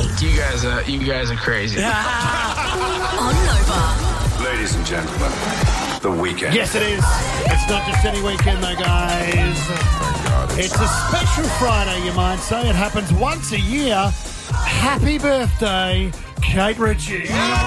Kate. You guys are crazy. On Nova. Ladies and gentlemen, the weekend. Yes, it is. It's not just any weekend, though, guys. It's a special Friday, you might say. It happens once a year. Happy birthday, Kate Ritchie.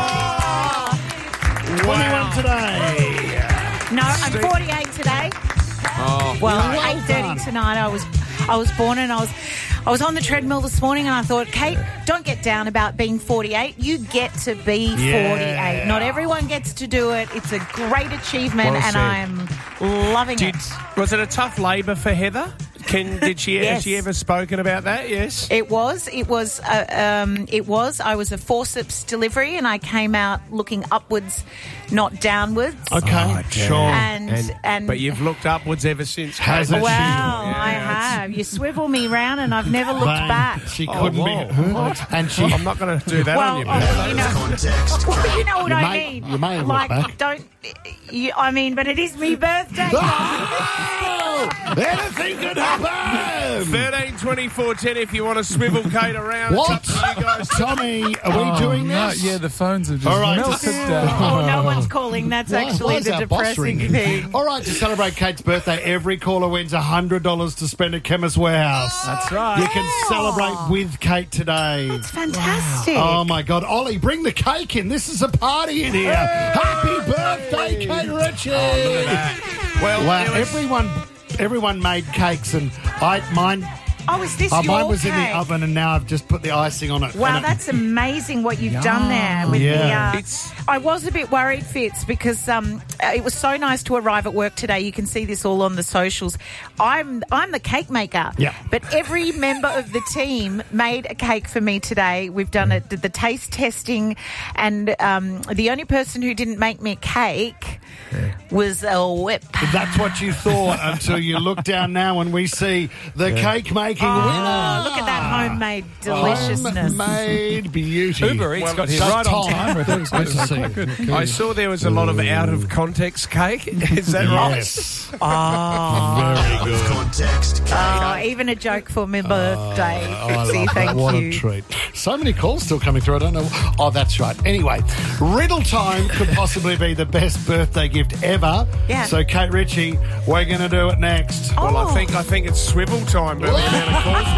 21 today. No, I'm 48 today. Oh, Well, well 8:30 done. tonight. I was born and I was on the treadmill this morning and I thought, Kate, don't get down about being 48. You get to be 48. Not everyone gets to do it. It's a great achievement Well and said. I'm loving it. Was it a tough labour for Heather? Has she Yes. ever spoken about that? Yes. It was. I was a forceps delivery and I came out looking upwards, not downwards. Okay, sure. And but you've looked upwards ever since. Hasn't Well, she? I have. You swivel me round and I've never looked Bang. back. She couldn't whoa. be. And she. I'm not going to do that on you. Well, you know what You I may- mean. you may have like, looked back. don't. But it is me birthday. Oh! Anything could happen! 13, 24, 10 if you want to swivel Kate around. What? It's up to you guys. Tommy, are we doing no, this? yeah, the phones are just All right, melted just- down. Oh, no one's calling. That's Why actually is the our boss depressing ringing? thing. All right, to celebrate Kate's birthday, every caller wins $100 to spend at Chemist Warehouse. That's right. You can celebrate with Kate today. It's fantastic. Oh, my God. Ollie, bring the cake in. This is a party in here. Happy birthday, Kate Ritchie. Well, Wow, there was- everyone made cakes, and mine Is this your mine was in the cake? oven, and now I've just put the icing on it. Wow, And it- that's amazing what you've done there with Yeah. the. I was a bit worried, Fitz, because it was so nice to arrive at work today. You can see this all on the socials. I'm the cake maker. Yeah. But every member of the team made a cake for me today. We've done it, the taste testing, and the only person who didn't make me a cake was a whip. That's what you thought until you look down now and we see the cake making winner. Oh, look at that homemade deliciousness. Homemade beauty. Uber Eats got here that's right on Tom. time with it. Good to see you. Good. I saw there was a lot of out of context cake. Is that right? Yes. Oh, Very good. Context. even a joke for my birthday, I Fitzy. love Thank that. What you. a treat. So many calls still coming through. I don't know. Oh, that's right. Anyway, riddle time could possibly be the best birthday gift ever. Yeah. So, Kate Ritchie, we're going to do it next. Well, I think it's swivel time by the amount of calls